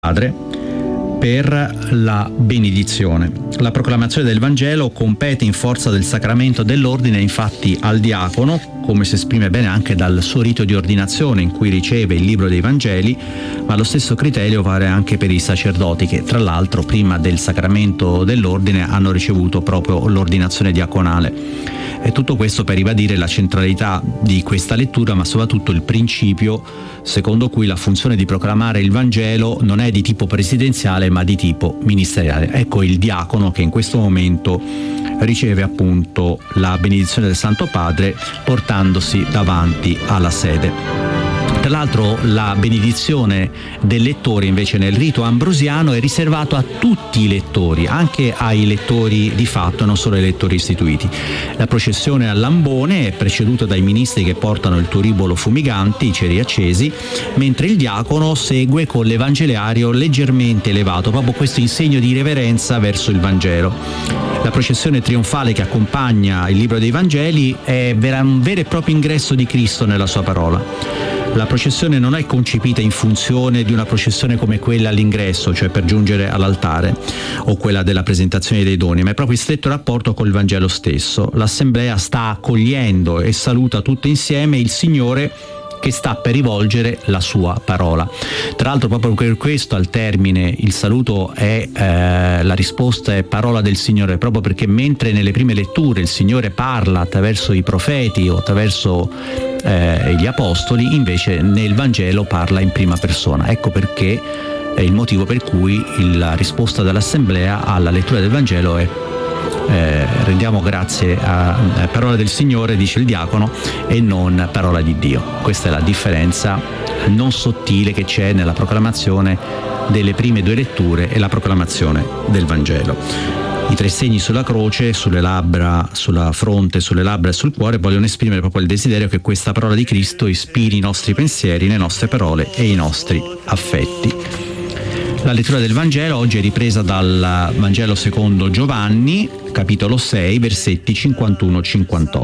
Padre per la benedizione. La proclamazione del Vangelo compete in forza del sacramento dell'ordine infatti al diacono, come si esprime bene anche dal suo rito di ordinazione in cui riceve il libro dei Vangeli, ma lo stesso criterio vale anche per i sacerdoti che tra l'altro prima del sacramento dell'ordine hanno ricevuto proprio l'ordinazione diaconale. E tutto questo per ribadire la centralità di questa lettura, ma soprattutto il principio secondo cui la funzione di proclamare il Vangelo non è di tipo presidenziale ma di tipo ministeriale. Ecco il diacono che in questo momento riceve appunto la benedizione del Santo Padre portandosi davanti alla sede. Tra l'altro la benedizione del lettore invece nel rito ambrosiano è riservato a tutti i lettori, anche ai lettori di fatto, non solo ai lettori istituiti. La processione al lambone è preceduta dai ministri che portano il turibolo fumigante, i ceri accesi, mentre il diacono segue con l'evangeliario leggermente elevato, proprio questo in segno di reverenza verso il Vangelo. La processione trionfale che accompagna il libro dei Vangeli è un vero e proprio ingresso di Cristo nella sua parola. La processione non è concepita in funzione di una processione come quella all'ingresso, cioè per giungere all'altare, o quella della presentazione dei doni, ma è proprio in stretto rapporto col Vangelo stesso. L'assemblea sta accogliendo e saluta tutte insieme il Signore che sta per rivolgere la sua parola. Tra l'altro proprio per questo al termine il saluto è la risposta è parola del Signore, proprio perché mentre nelle prime letture il Signore parla attraverso i profeti o attraverso gli apostoli, invece nel Vangelo parla in prima persona. Ecco perché è il motivo per cui la risposta dell'assemblea alla lettura del Vangelo è rendiamo grazie a parola del Signore, dice il diacono, e non parola di Dio. Questa è la differenza non sottile che c'è nella proclamazione delle prime due letture e la proclamazione del Vangelo. I tre segni sulla croce, sulle labbra, sulla fronte, sulle labbra e sul cuore vogliono esprimere proprio il desiderio che questa parola di Cristo ispiri i nostri pensieri, le nostre parole e i nostri affetti. La lettura del Vangelo oggi è ripresa dal Vangelo secondo Giovanni, capitolo 6, versetti 51-58.